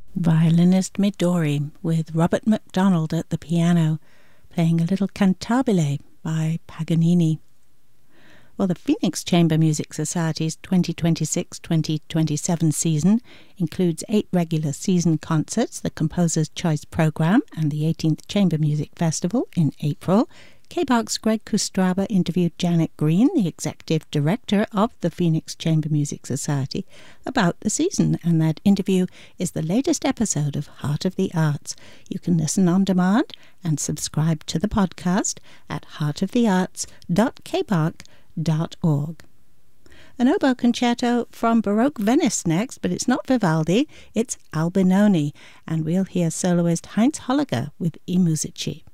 Violinist Midori with Robert MacDonald at the piano, playing a little cantabile by Paganini. Well, the Phoenix Chamber Music Society's 2026-2027 season includes 8 regular season concerts, the Composer's Choice Programme and the 18th Chamber Music Festival in April. KBOX's Greg Kustraba interviewed Janet Green, the executive director of the Phoenix Chamber Music Society, about the season, and that interview is the latest episode of Heart of the Arts. You can listen on demand and subscribe to the podcast at heartofthearts.kbox.org. An oboe concerto from Baroque Venice next, but it's not Vivaldi, it's Albinoni, and we'll hear soloist Heinz Holliger with I Musici.